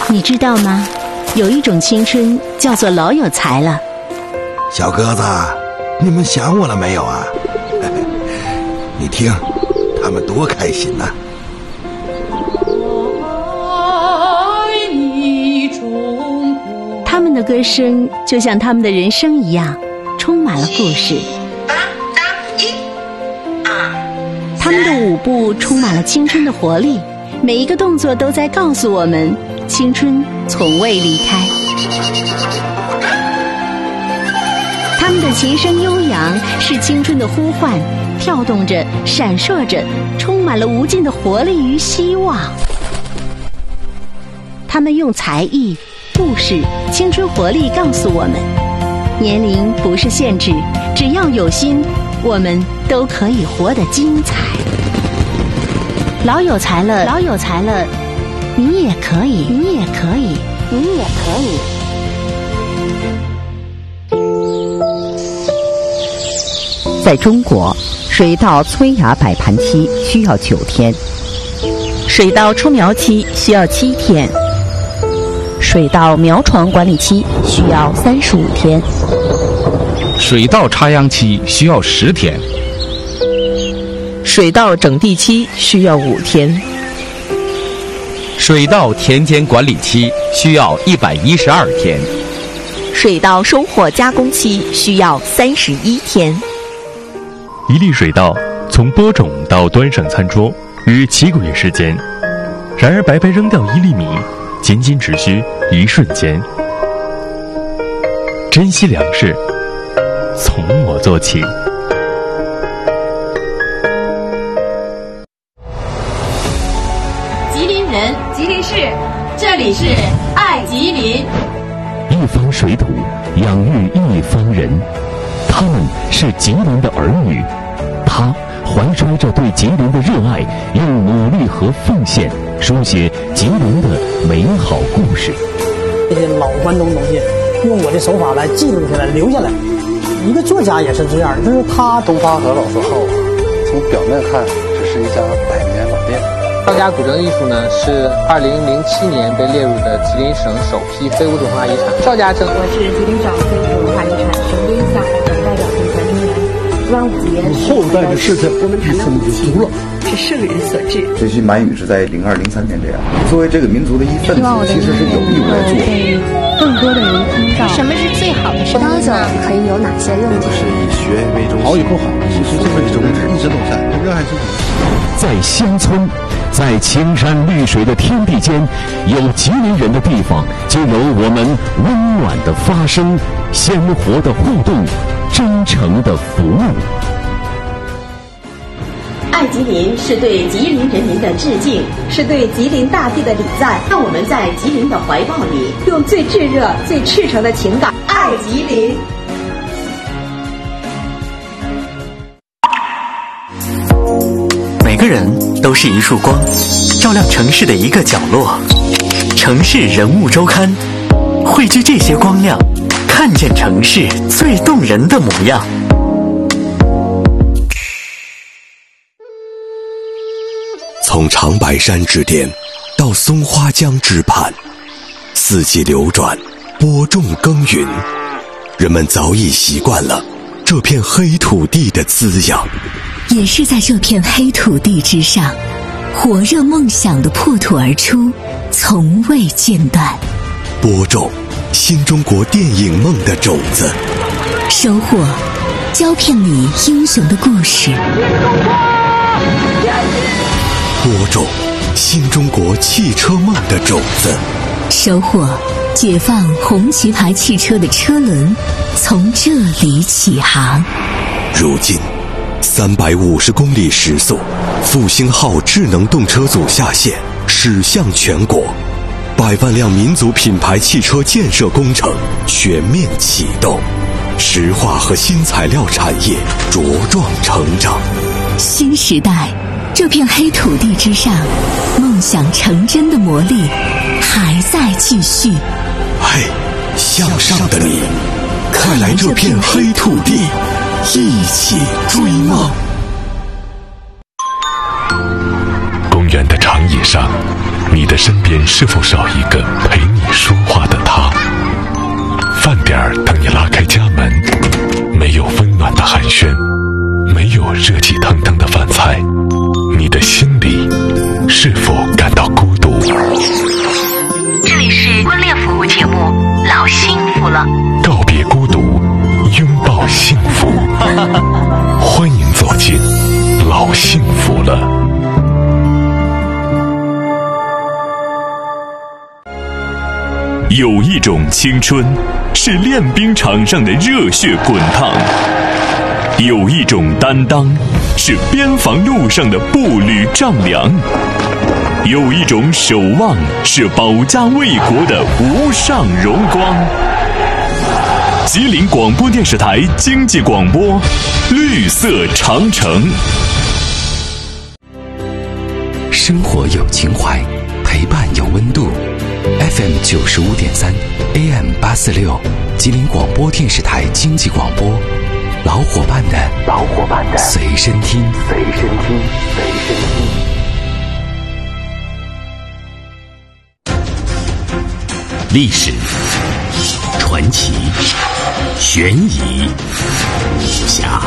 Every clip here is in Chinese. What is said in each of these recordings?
你知道吗？有一种青春叫做老有才了。 小鸽子，你们想我了没有啊？你听，他们多开心呐！ 他们的歌声就像他们的人生一样，充满了故事。他们的舞步充满了青春的活力，每一个动作都在告诉我们，青春从未离开。他们的琴声悠扬，是青春的呼唤，跳动着，闪烁着，充满了无尽的活力与希望。他们用才艺、故事、青春活力告诉我们，年龄不是限制，只要有心，我们都可以活得精彩。老有才了，老有才了，你也可以，你也可以，你也可以。 在中国，水稻催芽摆盘期需要9天，水稻出苗期需要7天，水稻苗床管理期需要35天， 水稻插秧期需要10天， 水稻整地期需要5天， 水稻田间管理期需要112天， 水稻收获加工期需要31天。 一粒水稻从播种到端上餐桌约7个月时间，然而白白扔掉1粒米，仅仅只需1瞬间。珍惜粮食，从我做起。 吉林人，吉林市，这里是爱吉林。 一方水土养育一方人，他们是吉林的儿女，他怀揣着对吉林的热爱，用努力和奉献书写吉林的美好故事。 这些老关东东西，用我的手法来记录下来、留下来。一个作家也是这样，就是他。 东方和老字号，从表面看，这是一家100年老店。 赵家古筝艺术呢，是2007年被列入的吉林省首批非物质文化遗产。赵家筝， 我是吉林省非物质文化遗产省规项等代表性传承人。端午节， 后代的事情我们谈到的情是圣人所致。 这些满语是在02、03年这样。作为这个民族的一份子，其实是有义务来做。 更多的人听到什么是最好的声音呢？ 可以有哪些用途？ 是以学为中心。 好以后好，其实这份宗旨一直都在，热爱生活。 在乡村，在青山绿水的天地间，有吉林人的地方，就有我们温暖的发声、鲜活的互动、真诚的服务。 爱吉林是对吉林人民的致敬，是对吉林大地的礼赞。让我们在吉林的怀抱里，用最炙热、最赤诚的情感爱吉林。 每个人都是一束光，照亮城市的一个角落。城市人物周刊，汇聚这些光亮，看见城市最动人的模样。 从长白山之巅到松花江之畔，四季流转，播种耕耘，人们早已习惯了这片黑土地的滋养。 也是在这片黑土地之上，火热梦想的破土而出，从未间断。 播种新中国电影梦的种子， 收获胶片里英雄的故事。 播种新中国汽车梦的种子， 收获解放红旗牌汽车的车轮，从这里起航。 如今350公里时速，复兴号智能动车组下线，驶向全国，100万辆民族品牌汽车建设工程全面启动，石化和新材料产业茁壮成长。 新时代，这片黑土地之上，梦想成真的魔力还在继续。 嘿，向上的你，快来这片黑土地，一起追梦。 公园的长椅上，你的身边边是否少一个陪你说话的他？饭点儿等你拉开家门，没有温暖的寒暄，没有热气腾腾的饭菜，你的心里是否感到孤独？ 这里是婚恋服务节目《老幸福了》， 告别孤独，拥抱幸福。欢迎走进老幸福了。 有一种青春是练兵场上的热血滚烫，有一种担当是边防路上的步履丈量，有一种守望是保家卫国的无上荣光。吉林广播电视台经济广播，绿色长城。 生活有情怀，陪伴有温度。FM 95.3 AM 846，吉林广播电视台经济广播，老伙伴的随身听。 历史、传奇、悬疑、武侠，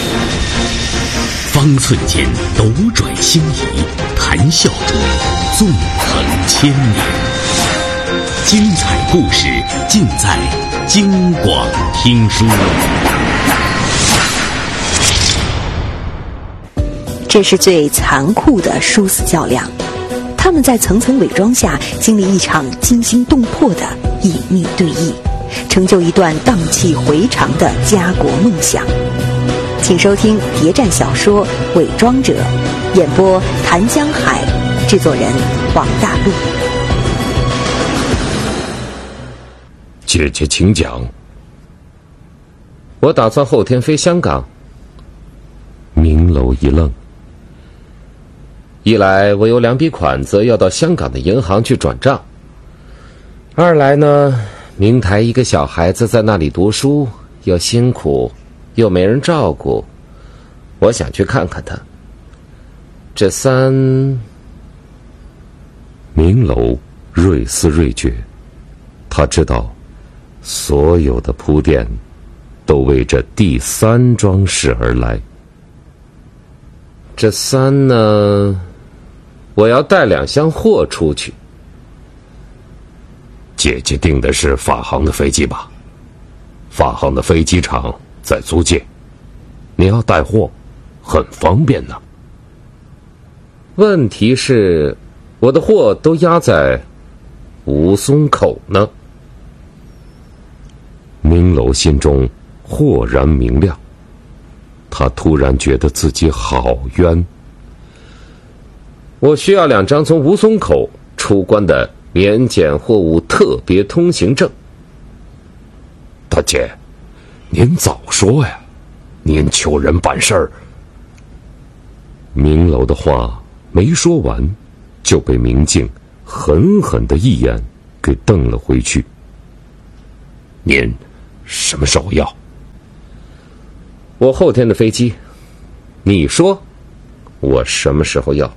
方寸间斗转星移，谈笑中纵横千年。精彩故事尽在京广听书。 这是最残酷的殊死较量，他们在层层伪装下经历一场惊心动魄的隐秘对弈，成就一段荡气回肠的家国梦想。请收听谍战小说《伪装者》，演播谭江海，制作人王大陆。 姐姐请讲。我打算后天飞香港。明楼一愣。一来我有2笔款子要到香港的银行去转账，二来呢，明台一个小孩子在那里读书，又辛苦又没人照顾，我想去看看他。这3，明楼锐思锐觉，他知道所有的铺垫都为这第3桩事而来。这3呢，我要带2箱货出去。姐姐订的是法航的飞机吧？法航的飞机场在租界，你要带货很方便呢。问题是我的货都压在吴淞口呢。明楼心中豁然明亮，他突然觉得自己好冤。我需要2张从吴淞口出关的免检货物特别通行证。大姐，您早说呀，您求人办事儿。明楼的话没说完，就被明镜狠狠的一眼给瞪了回去。您什么时候要？我后天的飞机。你说我什么时候要？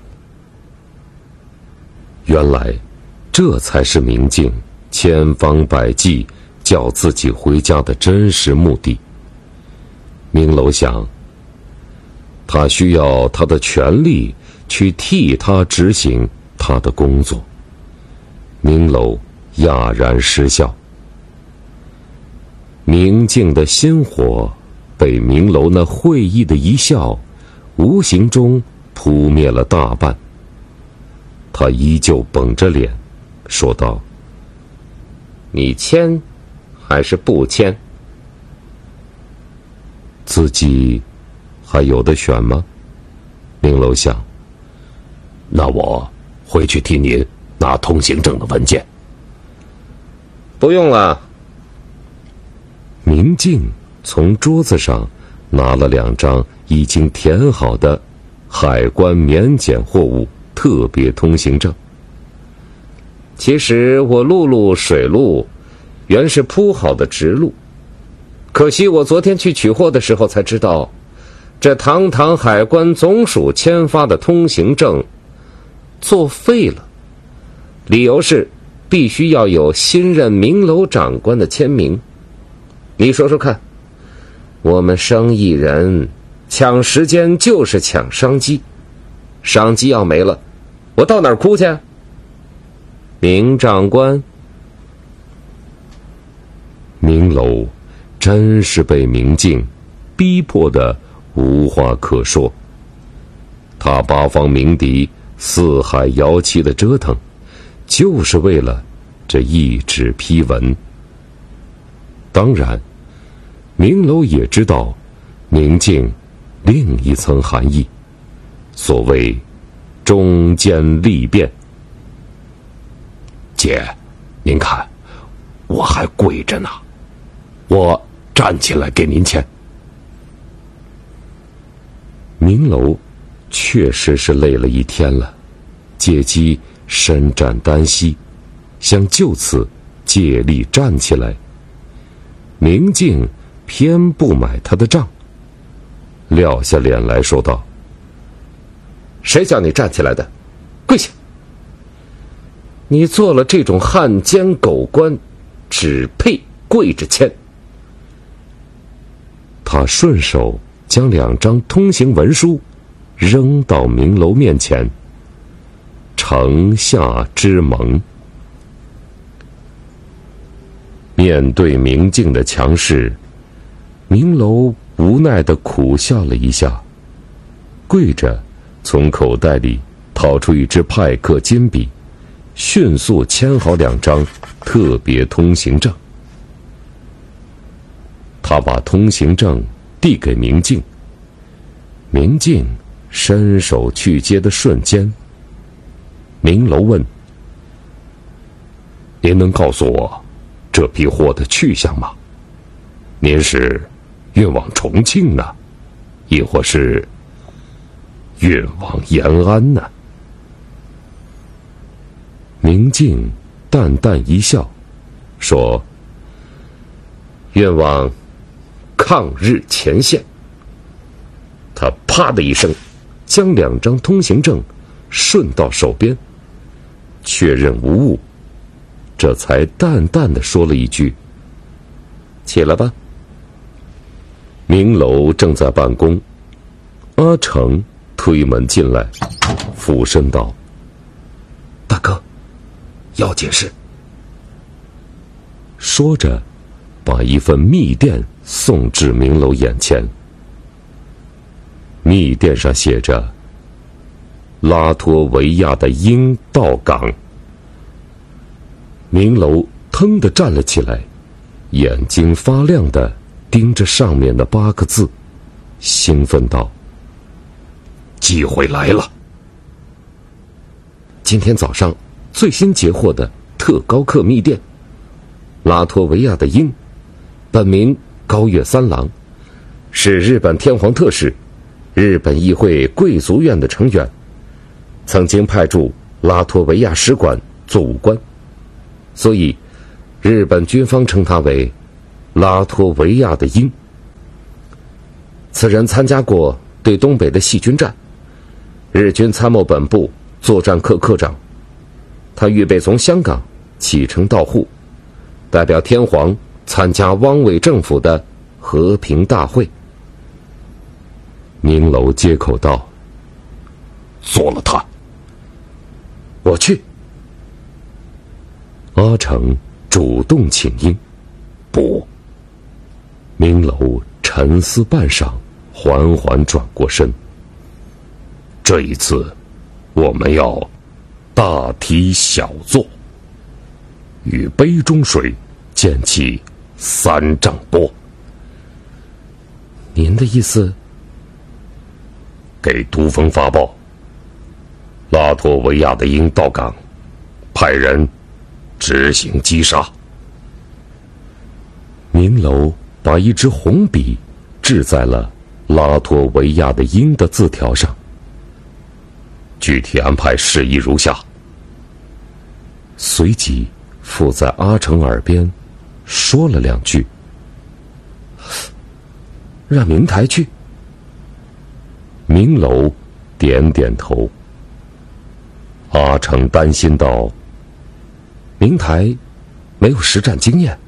原来这才是明镜千方百计叫自己回家的真实目的。明楼想，他需要他的权力去替他执行他的工作。明楼哑然失笑。明镜的心火被明楼那会意的一笑无形中扑灭了大半。他依旧绷着脸说道：你签还是不签？自己还有得选吗？明楼想，那我回去替您拿通行证的文件。不用了。明镜从桌子上拿了2张已经填好的海关免检货物特别通行证。其实我陆路水路原是铺好的直路，可惜我昨天去取货的时候才知道，这堂堂海关总署签发的通行证作废了， 理由是必须要有新任明楼长官的签名。你说说看，我们生意人抢时间就是抢商机，商机要没了，我到哪儿哭去？明长官， 明楼真是被明镜逼迫得无话可说。他八方鸣笛、四海摇旗的折腾，就是为了这一纸批文。当然，明楼也知道明镜另一层含义，所谓中间利变。姐，您看，我还跪着呢，我站起来给您签。明楼确实是累了一天了，借机伸展单膝，想就此借力站起来。明镜偏不买他的账，撂下脸来说道：“ 谁叫你站起来的？跪下！你做了这种汉奸狗官，只配跪着签。” 他顺手将2张通行文书扔到明楼面前。城下之盟。面对明镜的强势，明楼无奈地苦笑了一下，跪着从口袋里掏出一支派克金笔，迅速签好2张特别通行证。他把通行证递给明镜，明镜伸手去接的瞬间，明楼问：“您能告诉我这批货的去向吗？您是运往重庆呢，亦或是运往延安呢？”明镜淡淡一笑，说：“ 运往抗日前线。”他啪的一声将2张通行证顺到手边，确认无误，这才淡淡地说了一句：“起来吧。” 明楼正在办公，阿成推门进来，俯身道：“ 大哥，要紧事。” 说着把一份密电送至明楼眼前。密电上写着：“拉脱维亚的鹰到港。”明楼腾地站了起来，眼睛发亮地盯着上面的8个字，兴奋道：“机会来了！ 今天早上最新截获的特高刻密电，拉脱维亚的鹰，本名高月三郎，是日本天皇特使、日本议会贵族院的成员，曾经派驻拉脱维亚使馆做武官，所以日本军方称他为拉脱维亚的鹰。此人参加过对东北的细菌战，日军参谋本部作战科科长。他预备从香港启程到沪，代表天皇参加汪伪政府的和平大会。 明楼接口道：“ 做了他， 我去。” 阿成主动请缨。 不。 明楼沉思半晌，缓缓转过身。 这一次，我们要大题小做，与杯中水溅起3丈波。 您的意思？ 给都封发报，拉脱维亚的鹰到港，派人执行击杀。 明楼把一支红笔掷在了拉脱维亚的鹰的字条上。 具体安排事宜如下。 随即附在阿成耳边说了2句：“ 让明台去。” 明楼点点头。阿成担心道：“ 明台没有实战经验。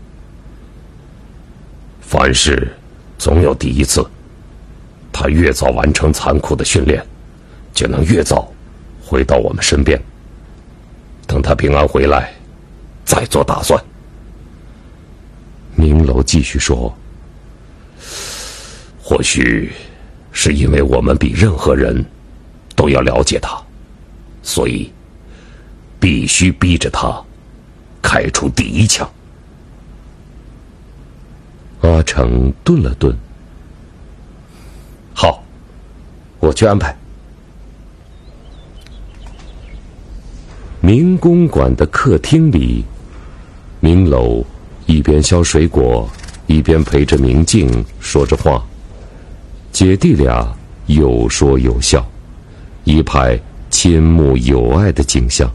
凡事总有第一次，他越早完成残酷的训练，就能越早回到我们身边。等他平安回来，再做打算。明楼继续说，或许是因为我们比任何人都要了解他，所以必须逼着他开出第一枪。阿成顿了顿，好，我去安排。明公馆的客厅里，明楼一边削水果，一边陪着明镜说着话，姐弟俩有说有笑，一派亲睦友爱的景象。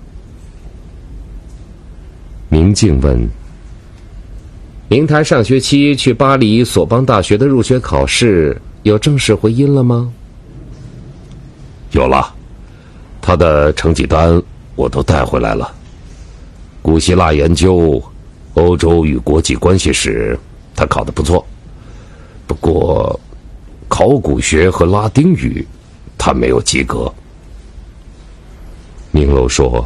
明镜问：明台上学期去巴黎索邦大学的入学考试有正式回音了吗？有了，他的成绩单我都带回来了。古希腊研究、欧洲与国际关系史他考得不错，不过考古学和拉丁语他没有及格。明楼说，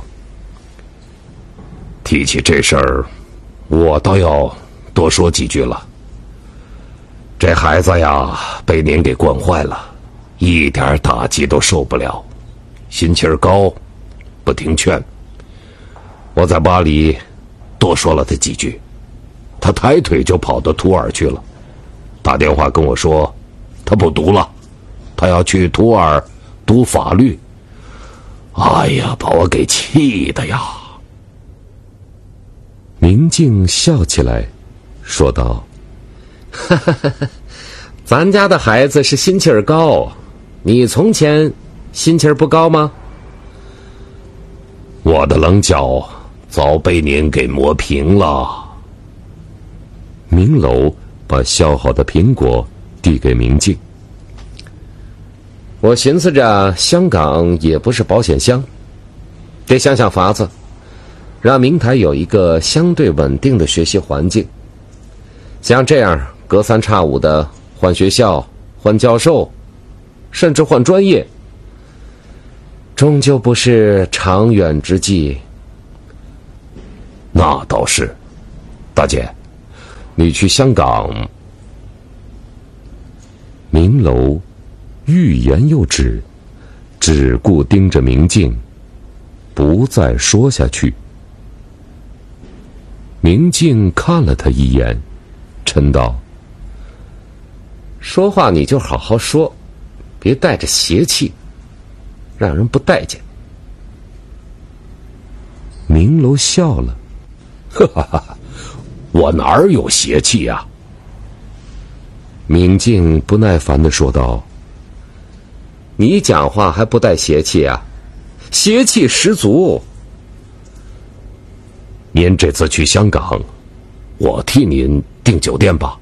提起这事儿，我倒要多说几句了。这孩子呀，被您给惯坏了，一点打击都受不了，心气儿高，不听劝。我在巴黎多说了他几句，他抬腿就跑到图尔去了，打电话跟我说他不读了，他要去图尔读法律。哎呀，把我给气的呀！明镜笑起来说道，哈哈哈哈，咱家的孩子是心气儿高，你从前心气儿不高吗？我的棱角早被您给磨平了。明楼把削好的苹果递给明镜。我寻思着香港也不是保险箱，得想想法子，让明台有一个相对稳定的学习环境。像这样隔三差五的换学校、换教授，甚至换专业，终究不是长远之计。那倒是，大姐，你去香港。明楼欲言又止，只顾盯着明镜，不再说下去。明镜看了他一眼，嗔道：说话你就好好说，别带着邪气，让人不待见。明楼笑了，哈哈哈，我哪儿有邪气呀？明镜不耐烦地说道：你讲话还不带邪气啊？邪气十足。您这次去香港，我替您订酒店吧。